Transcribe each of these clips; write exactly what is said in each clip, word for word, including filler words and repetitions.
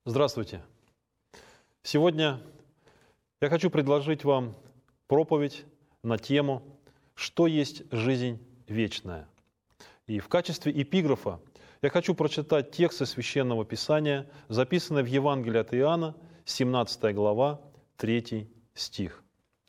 Здравствуйте! Сегодня я хочу предложить вам проповедь на тему «Что есть жизнь вечная?». И в качестве эпиграфа я хочу прочитать тексты Священного Писания, записанные в Евангелии от Иоанна, семнадцатая глава, третий стих.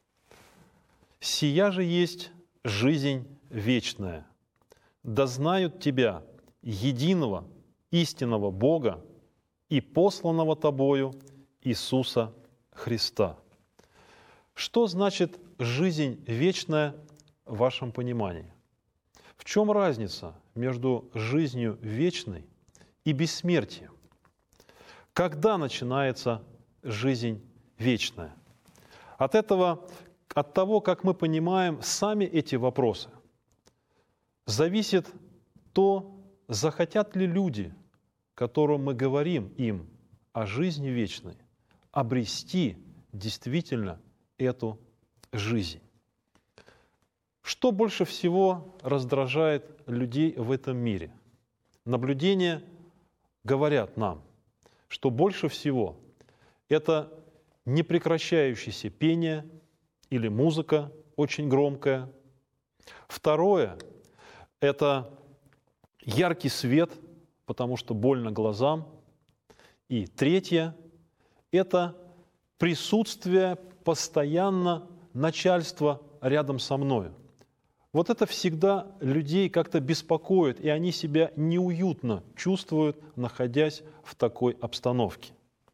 «Сия же есть жизнь вечная, да знают Тебя, единого, истинного Бога и посланного Тобою Иисуса Христа». Что значит жизнь вечная в вашем понимании? В чем разница между жизнью вечной и бессмертием? Когда начинается жизнь вечная? От этого, от того, как мы понимаем сами эти вопросы, зависит то, захотят ли люди, которым мы говорим им о жизни вечной, обрести действительно эту жизнь. Что больше всего раздражает людей в этом мире? Наблюдения говорят нам, что больше всего это непрекращающееся пение или музыка очень громкая. Второе – это яркий свет, потому что больно глазам. И третье – это присутствие постоянно начальства рядом со мною. Вот это всегда людей как-то беспокоит, и они себя неуютно чувствуют, находясь в такой обстановке.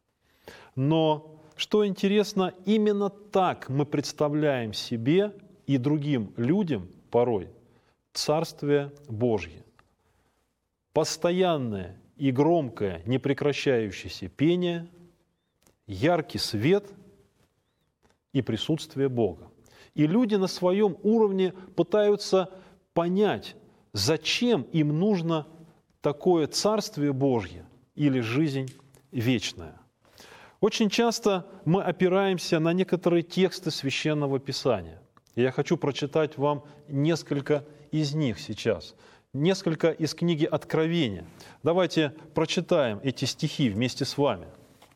Но, что интересно, именно так мы представляем себе и другим людям порой Царствие Божье. Постоянное и громкое, непрекращающееся пение, яркий свет и присутствие Бога. И люди на своем уровне пытаются понять, зачем им нужно такое Царствие Божье или жизнь вечная. Очень часто мы опираемся на некоторые тексты Священного Писания. И я хочу прочитать вам несколько из них сейчас. Несколько из книги Откровения. Давайте прочитаем эти стихи вместе с вами.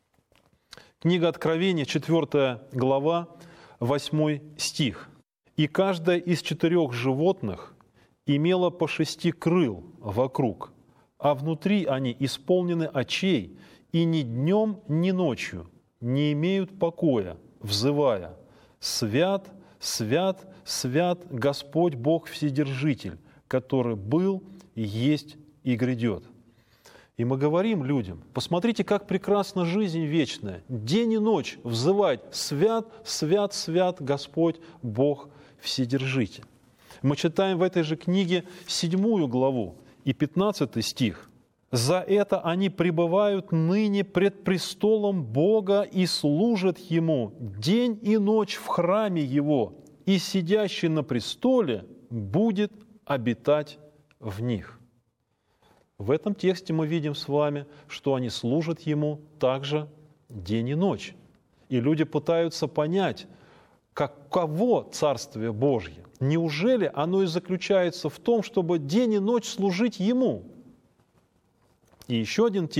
Книга Откровения, четвёртая глава, восьмой стих. «И каждое из четырех животных имело по шести крыл вокруг, а внутри они исполнены очей, и ни днем, ни ночью не имеют покоя, взывая: Свят, свят, свят Господь Бог Вседержитель, который был, и есть, и грядет». И мы говорим людям: посмотрите, как прекрасна жизнь вечная. День и ночь взывать: свят, свят, свят Господь Бог Вседержитель. Мы читаем в этой же книге седьмую главу и пятнадцатый стих. «За это они пребывают ныне пред престолом Бога и служат Ему день и ночь в храме Его, и сидящий на престоле будет обитать в них». В этом тексте мы видим с вами, что они служат Ему также день и ночь. И люди пытаются понять, каково Царствие Божье. Неужели оно и заключается в том, чтобы день и ночь служить Ему? И еще один текст.